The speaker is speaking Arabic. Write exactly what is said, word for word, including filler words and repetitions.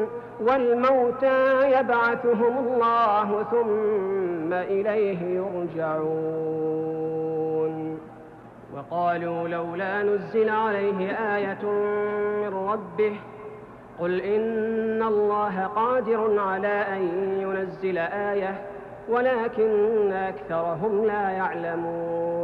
والموتى يبعثهم الله ثم إليه يرجعون. وقالوا لولا نزل عليه آية من ربه قل إن الله قادر على أن ينزل آية ولكن أكثرهم لا يعلمون.